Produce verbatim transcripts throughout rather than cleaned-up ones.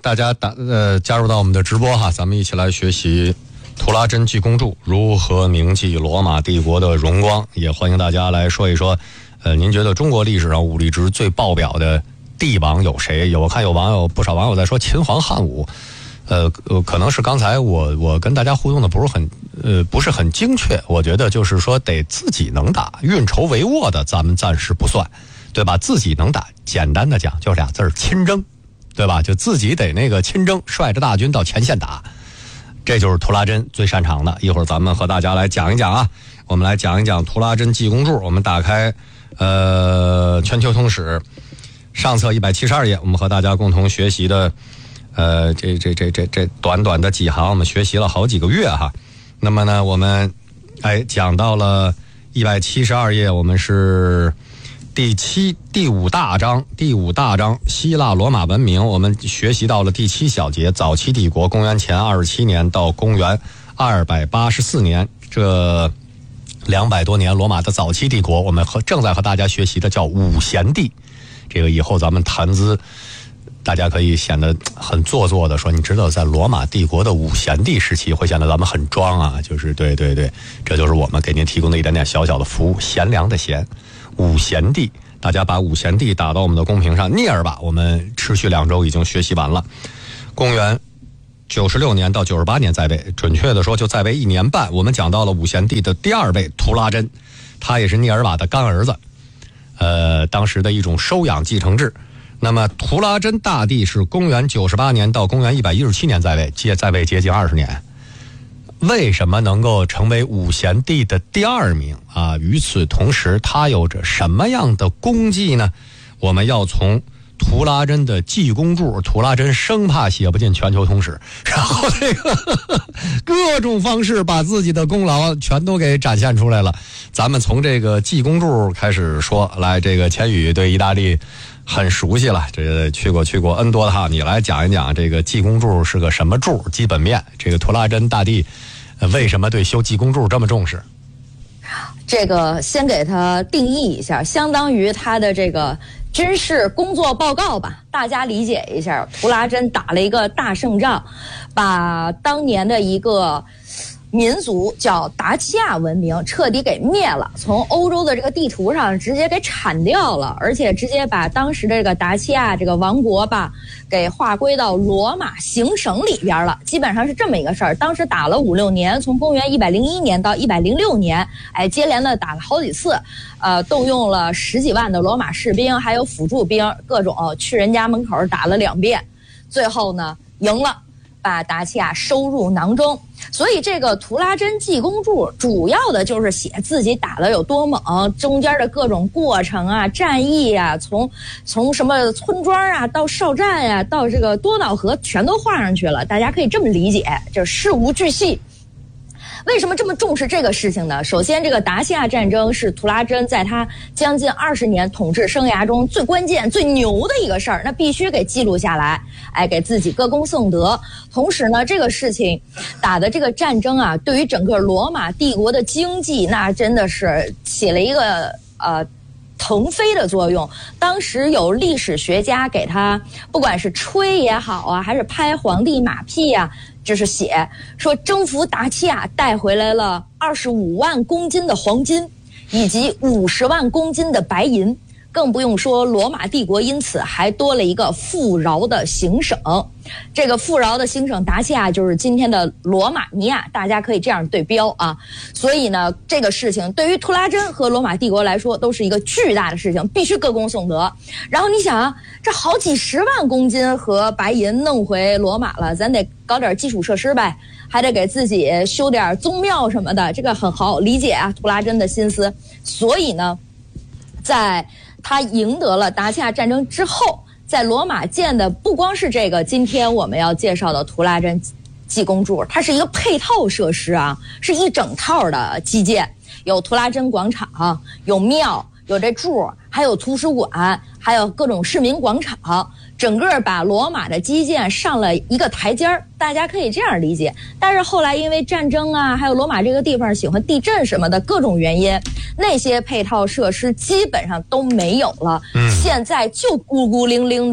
大家打呃加入到我们的直播哈，咱们一起来学习图拉真济公著如何铭记罗马帝国的荣光。也欢迎大家来说一说，呃，您觉得中国历史上武力值最爆表的帝王有谁？有我看有网友不少网友在说秦皇汉武，呃呃，可能是刚才我我跟大家互动的不是很呃不是很精确，我觉得就是说得自己能打，运筹帷幄的咱们暂时不算，对吧？自己能打，简单的讲就是俩字儿亲征。对吧？就自己得那个亲征，率着大军到前线打，这就是图拉真最擅长的。一会儿咱们和大家来讲一讲啊，我们来讲一讲图拉真济公著。我们打开呃全球通史上册一百七十二页，我们和大家共同学习的呃这这这这这短短的几行，我们学习了好几个月哈。那么呢，我们哎讲到了一百七十二页，我们是第七第五大章，第五大章希腊罗马文明，我们学习到了第七小节，早期帝国，公元前二十七年到公元二百八十四年，这两百多年罗马的早期帝国，我们和正在和大家学习的叫五贤帝。这个以后咱们谈资，大家可以显得很做作的说，你知道在罗马帝国的五贤帝时期会显得咱们很装啊，就是对对对，这就是我们给您提供的一点点小小的服务，贤良的贤。五贤帝，大家把五贤帝打到我们的公屏上。聂尔吧，我们持续两周已经学习完了。公元九十六年到九十八年在位，准确的说就在位一年半。我们讲到了五贤帝的第二位图拉真，他也是聂尔瓦的干儿子，呃，当时的一种收养继承制。那么图拉真大帝是公元九十八年到公元一百一十七年在位，接在位接近二十年。为什么能够成为五贤帝的第二名啊？与此同时，他有着什么样的功绩呢？我们要从图拉真的济公著，图拉真生怕写不进全球通史，然后这个呵呵各种方式把自己的功劳全都给展现出来了。咱们从这个济公著开始说来，这个钱宇对意大利很熟悉了，这个去过去过 N 多趟，你来讲一讲这个济公著是个什么著，基本面。这个图拉真大帝为什么对修济公著这么重视？ 这个先给他定义一下，相当于他的这个军事工作报告吧，大家理解一下。图拉真打了一个大胜仗，把当年的一个民族叫达契亚文明彻底给灭了，从欧洲的这个地图上直接给铲掉了，而且直接把当时的这个达契亚这个王国吧给划归到罗马行省里边了，基本上是这么一个事儿。当时打了五六年，从公元一百零一年到一百零六年，哎，接连的打了好几次，呃，动用了十几万的罗马士兵，还有辅助兵，各种去人家门口打了两遍，最后呢赢了，把达契亚收入囊中。所以这个图拉真济公著主要的就是写自己打得有多猛，中间的各种过程啊、战役啊，从从什么村庄啊到哨站啊到这个多瑙河全都画上去了，大家可以这么理解，就事无巨细。为什么这么重视这个事情呢？首先，这个达契亚战争是图拉真在他将近二十年统治生涯中最关键、最牛的一个事儿，那必须给记录下来，哎，给自己歌功颂德。同时呢，这个事情打的这个战争啊，对于整个罗马帝国的经济，那真的是起了一个呃腾飞的作用。当时有历史学家给他，不管是吹也好啊，还是拍皇帝马屁啊，就是写说征服达契亚带回来了二十五万公斤的黄金，以及五十万公斤的白银。更不用说罗马帝国因此还多了一个富饶的行省，这个富饶的行省达契亚就是今天的罗马尼亚，大家可以这样对标啊。所以呢，这个事情对于图拉真和罗马帝国来说都是一个巨大的事情，必须歌功颂德。然后你想啊，这好几十万公斤和白银弄回罗马了，咱得搞点基础设施呗，还得给自己修点宗庙什么的，这个很好理解啊，图拉真的心思。所以呢，在他赢得了达契亚战争之后，在罗马建的不光是这个今天我们要介绍的图拉真济公著，它是一个配套设施啊，是一整套的基建，有图拉真广场，有庙，有这柱，还有图书馆，还有各种市民广场，整个把罗马的基建上了一个台阶儿，大家可以这样理解。但是后来因为战争啊，还有罗马这个地方喜欢地震什么的各种原因，那些配套设施基本上都没有了。嗯，现在就孤孤零零的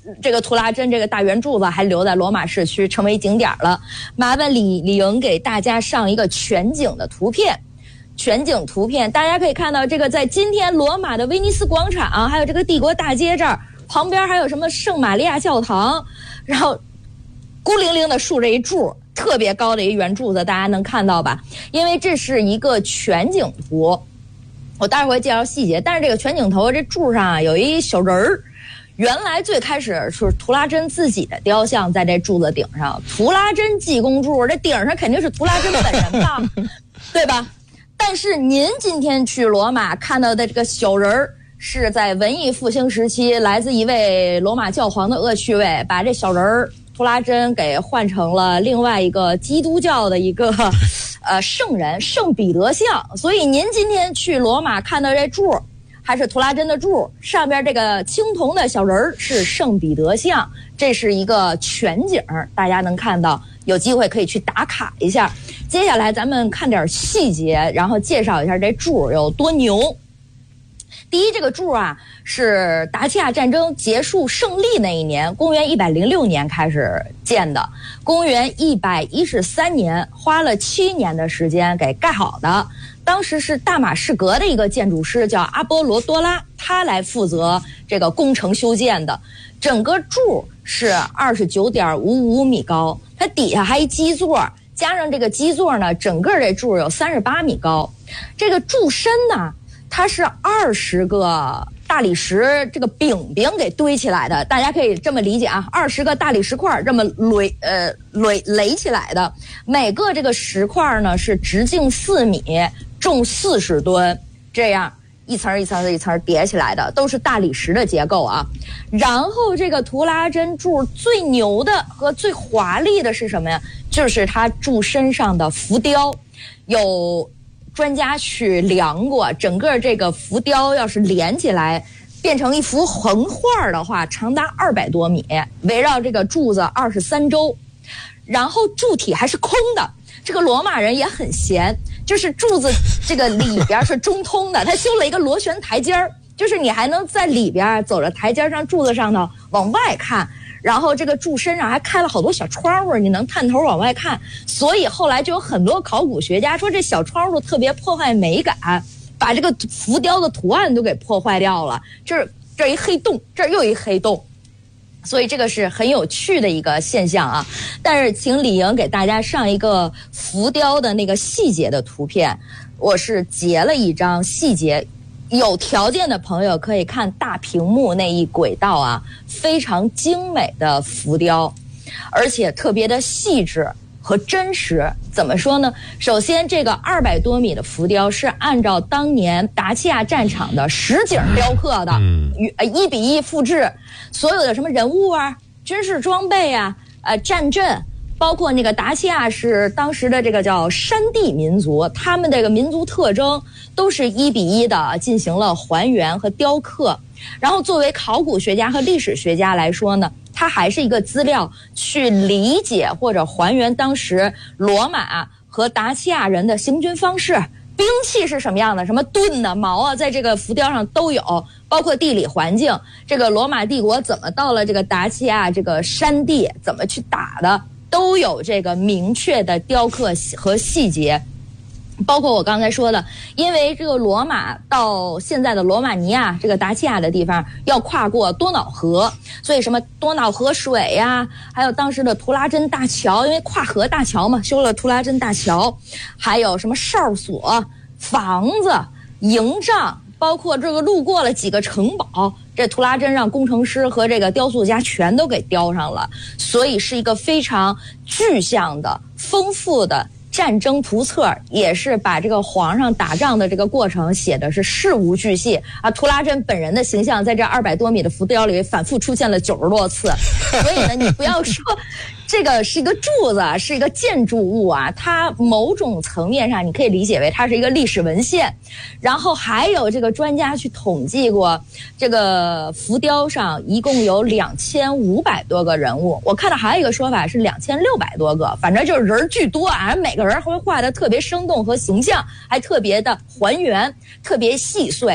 这个图拉真这个大圆柱子还留在罗马市区成为景点了。麻烦李李莹给大家上一个全景的图片。全景图片，大家可以看到这个在今天罗马的威尼斯广场，还有这个帝国大街这儿，旁边还有什么圣玛利亚教堂，然后孤零零的竖着一柱，特别高的一圆柱子，大家能看到吧？因为这是一个全景图，我待会儿会介绍细节。但是这个全景头这柱上啊有一小人儿，原来最开始是图拉真自己的雕像在这柱子顶上，图拉真济公柱，这顶上肯定是图拉真本人吧，对吧？但是您今天去罗马看到的这个小人儿，是在文艺复兴时期来自一位罗马教皇的恶趣味，把这小人儿图拉真给换成了另外一个基督教的一个呃圣人圣彼得像。所以您今天去罗马看到这柱还是图拉真的柱，上边这个青铜的小人儿是圣彼得像，这是一个全景，大家能看到，有机会可以去打卡一下。接下来咱们看点细节，然后介绍一下这柱有多牛。第一，这个柱啊是达契亚战争结束胜利那一年，公元一百零六年开始建的，公元一百一十三年花了七年的时间给盖好的。当时是大马士革的一个建筑师叫阿波罗多拉，他来负责这个工程修建的。整个柱是二十九点五五米高，它底下还一基座，加上这个基座呢，整个这柱有三十八米高。这个柱身呢，它是二十个大理石这个饼饼给堆起来的，大家可以这么理解啊，二十个大理石块这么垒呃垒垒起来的，每个这个石块呢是直径四米，重四十吨，这样一层一层一层叠起来的，都是大理石的结构啊。然后这个图拉真柱最牛的和最华丽的是什么呀？就是它柱身上的浮雕，有专家去量过，整个这个浮雕要是连起来变成一幅横画的话，长达二百多米，围绕这个柱子二十三周，然后柱体还是空的。这个罗马人也很闲，就是柱子这个里边是中通的，他修了一个螺旋台阶儿，就是你还能在里边走着台阶上柱子上头往外看，然后这个柱身上还开了好多小窗户，你能探头往外看。所以后来就有很多考古学家说这小窗户特别破坏美感，把这个浮雕的图案都给破坏掉了。就是这一黑洞，这又一黑洞，所以这个是很有趣的一个现象啊。但是请李莹给大家上一个浮雕的那个细节的图片，我是截了一张细节，有条件的朋友可以看大屏幕那一轨道啊，非常精美的浮雕，而且特别的细致和真实。怎么说呢？首先这个二百多米的浮雕是按照当年达契亚战场的实景雕刻的，与呃一比一复制，所有的什么人物啊、军事装备啊、呃战阵，包括那个达契亚是当时的这个叫山地民族，他们这个民族特征都是一比一的进行了还原和雕刻。然后作为考古学家和历史学家来说呢，它还是一个资料，去理解或者还原当时罗马和达契亚人的行军方式，兵器是什么样的，什么盾啊、矛啊，在这个浮雕上都有，包括地理环境，这个罗马帝国怎么到了这个达契亚这个山地，怎么去打的，都有这个明确的雕刻和细节。包括我刚才说的，因为这个罗马到现在的罗马尼亚这个达契亚的地方要跨过多瑙河，所以什么多瑙河水呀、啊，还有当时的图拉真大桥，因为跨河大桥嘛，修了图拉真大桥，还有什么哨所、房子、营帐，包括这个路过了几个城堡，这图拉真让工程师和这个雕塑家全都给雕上了，所以是一个非常具象的、丰富的战争图册，也是把这个皇上打仗的这个过程写的是事无巨细啊。图拉真本人的形象在这二百多米的浮雕里反复出现了九十多次，所以呢，你不要说这个是一个柱子，是一个建筑物啊，它某种层面上你可以理解为它是一个历史文献。然后还有这个专家去统计过，这个浮雕上一共有两千五百多个人物，我看到还有一个说法是两千六百多个，反正就是人巨多啊，每个人会画的特别生动和形象，还特别的还原，特别细碎。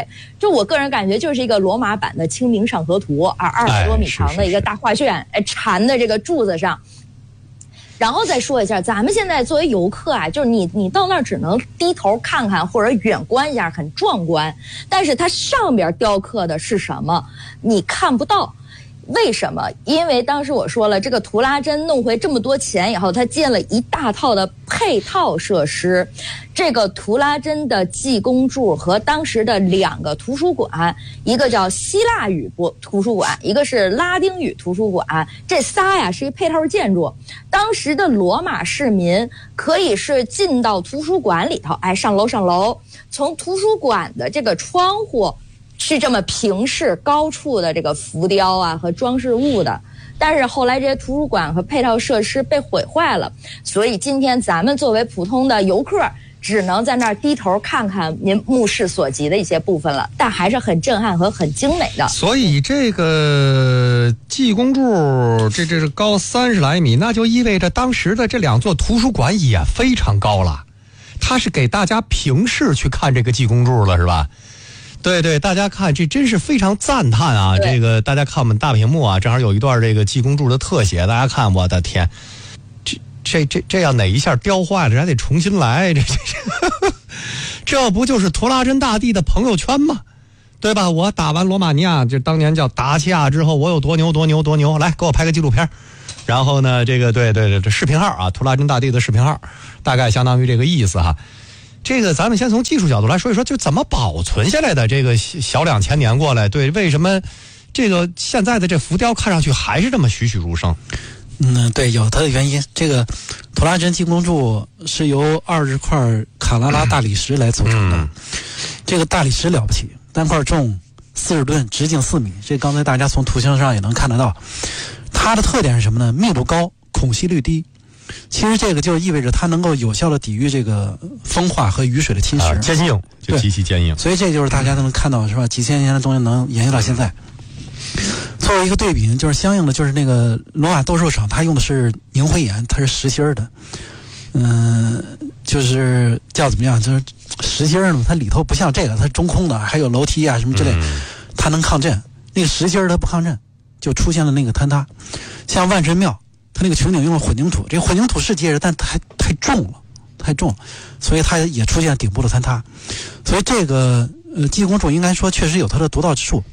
就我个人感觉，就是一个罗马版的《清明上河图》，而二十多米长的一个大画卷，哎，缠在这个柱子上。然后再说一下，咱们现在作为游客啊，就是你你到那儿只能低头看看或者远观一下，很壮观。但是它上边雕刻的是什么，你看不到。为什么？因为当时我说了，这个图拉真弄回这么多钱以后，他建了一大套的配套设施。这个图拉真的济公柱和当时的两个图书馆，一个叫希腊语博图书馆，一个是拉丁语图书馆，这仨呀是一配套建筑。当时的罗马市民可以是进到图书馆里头，哎，上楼上楼，从图书馆的这个窗户是这么平视高处的这个浮雕啊和装饰物的。但是后来这些图书馆和配套设施被毁坏了，所以今天咱们作为普通的游客，只能在那儿低头看看您目视所及的一些部分了，但还是很震撼和很精美的。 所以这个济公柱，这这是高三十来米，那就意味着当时的这两座图书馆也非常高了。它是给大家平视去看这个济公柱了，是吧？对对，大家看，这真是非常赞叹啊！这个大家看我们大屏幕啊，正好有一段这个济公柱的特写，大家看，我的天，这这这这要哪一下雕坏了，还得重新来，这这这，这不就是图拉真大帝的朋友圈吗？对吧？我打完罗马尼亚，就当年叫达契亚之后，我有多牛多牛多牛，来给我拍个纪录片。然后呢，这个对对对，这视频号啊，图拉真大帝的视频号，大概相当于这个意思哈。这个咱们先从技术角度来说一说，就怎么保存下来的这个小两千年过来，对，为什么这个现在的这浮雕看上去还是这么栩栩如生？ 嗯，对，有它的原因。这个图拉真济公柱是由二十块卡拉拉大理石来组成的，嗯、这个大理石了不起，单块重四十吨，直径四米。这刚才大家从图形上也能看得到，它的特点是什么呢？密度高，孔隙率低。其实这个就意味着它能够有效的抵御这个风化和雨水的侵蚀， 啊、坚硬，就极其坚硬。 所以这就是大家都能看到，是吧？几千年的东西能沿用到现在。作为一个对比，就是相应的，就是那个罗马斗兽场，它用的是凝灰岩，它是实心的。嗯、呃，就是叫怎么样？就是实心的，它里头不像这个，它是中空的，还有楼梯啊什么之类，嗯、它能抗震。那个实心它不抗震，就出现了那个坍塌。像万神庙。它那个穹顶用了混凝土，这个混凝土是结实，但太太重了，太重了，所以它也出现顶部的坍塌。所以这个呃济公柱应该说确实有它的独到之处。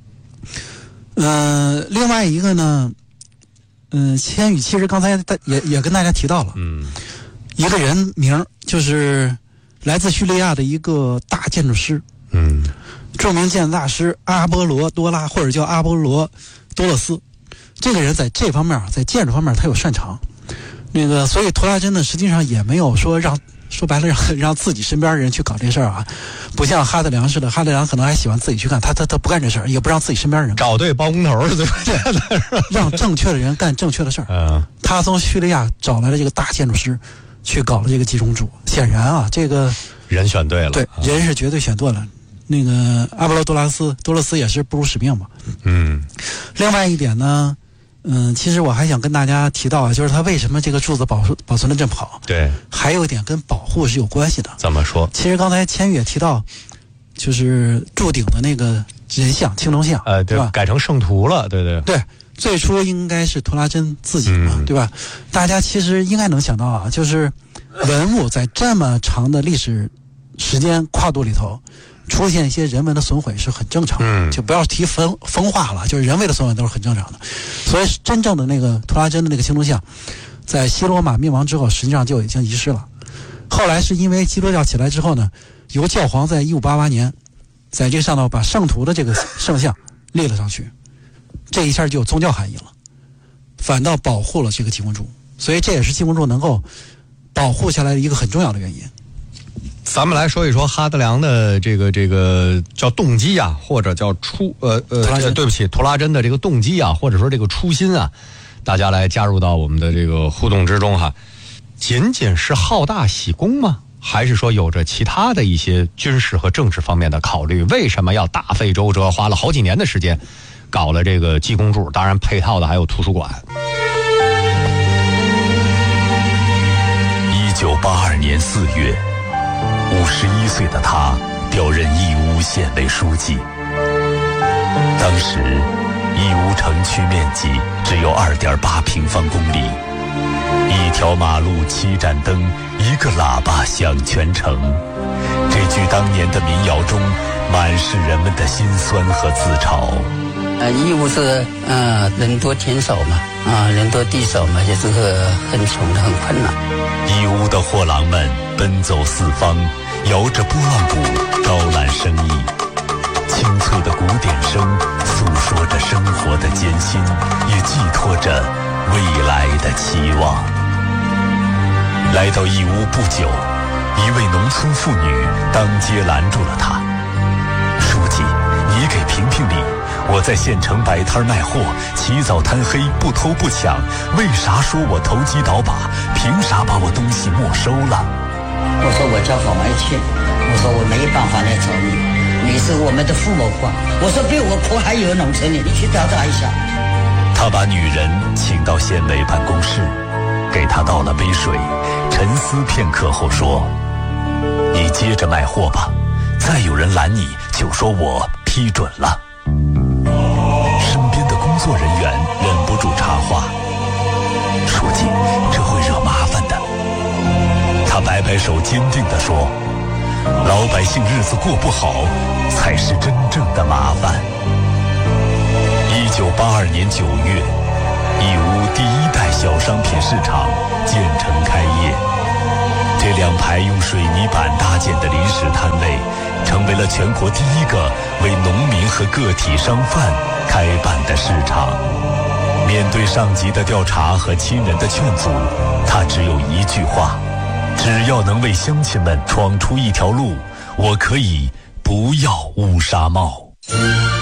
呃，另外一个呢，嗯、呃，千羽其实刚才也也跟大家提到了，嗯，一个人名就是来自叙利亚的一个大建筑师，嗯，著名建筑大师阿波罗多拉，或者叫阿波罗多勒斯。这个人在这方面，在建筑方面他有擅长，那个所以图拉真呢，实际上也没有说让说白了让让自己身边的人去搞这事儿啊，不像哈德良似的，哈德良可能还喜欢自己去干，他他他不干这事儿，也不让自己身边人找对包工头儿，对让正确的人干正确的事儿。嗯，他从叙利亚找来了这个大建筑师，去搞了这个济公柱。显然啊，这个人选对了， 对，人是绝对选对了。那个阿波罗多拉斯多勒斯也是不辱使命嘛。嗯，另外一点呢。嗯，其实我还想跟大家提到啊，就是它为什么这个柱子保保存的这么好？ 对， 还有一点跟保护是有关系的。 怎么说？ 其实刚才千羽也提到，就是柱顶的那个人像青铜像， 呃，对吧？改成圣徒了，对对对。最初应该是图拉真自己嘛，嗯、对吧？大家其实应该能想到啊，就是文物在这么长的历史时间跨度里头。出现一些人文的损毁是很正常的，嗯、就不要提风风化了，就是人为的损毁都是很正常的。所以真正的那个图拉真的那个青铜像，在西罗马灭亡之后，实际上就已经遗失了。后来是因为基督教起来之后呢，由教皇在一五八八年，在这个上头把圣徒的这个圣像立了上去，这一下就有宗教含义了，反倒保护了这个济公柱。所以这也是济公柱能够保护下来的一个很重要的原因。 咱们来说一说哈德良的这个这个叫动机啊，或者叫初呃呃，对不起，图拉真的这个动机啊，或者说这个初心啊，大家来加入到我们的这个互动之中哈。仅仅是好大喜功吗？还是说有着其他的一些军事和政治方面的考虑？为什么要大费周折，花了好几年的时间搞了这个济公柱？当然配套的还有图书馆。 一九八二年四月。五十一岁的他调任义乌县委书记。当时义乌城区面积只有 二点八平方公里，一条马路七盏灯，一个喇叭响全城。这句当年的民谣中满是人们的辛酸和自嘲。 呃，义乌是呃人多天少嘛，啊、呃、人多地少嘛，也是个很穷的很困难。 义乌的货郎们奔走四方，摇着拨浪鼓招揽生意，清脆的鼓点声诉说着生活的艰辛，也寄托着未来的期望。来到义乌不久，一位农村妇女当街拦住了他：“书记，你给评评理，我在县城摆摊卖货，起早贪黑，不偷不抢，为啥说我投机倒把？凭啥把我东西没收了？” 我说我叫房外去，我说我没办法来找你，你是我们的父母官。我说比我苦还有农村里，你去调查一下。 他把女人请到县委办公室，给她倒了杯水，沉思片刻后说：“你接着卖货吧，再有人拦你，就说我批准了。”身边的工作人员忍不住插话：“书记，这会惹麻烦的。”他摆摆手，坚定地说：“老百姓日子过不好，才是真正的麻烦。”一九八二年九月，义乌第一代小商品市场建成开业。这两排用水泥板搭建的临时摊位，成为了全国第一个为农民和个体商贩开办的市场。面对上级的调查和亲人的劝阻，他只有一句话：只要能为乡亲们闯出一条路，我可以不要乌纱帽。